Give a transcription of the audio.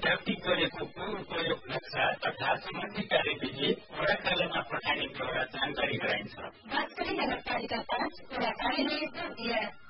जप्ती गरेको पूर्व प्रयोग नक्सा तथा सम्बन्धित कार्यविधि वडा कार्यालयमा पठाइने बेहोरा जानकारी गराइन्छ। बाँसकरी नगरपालिका 5 वडा कार्यालय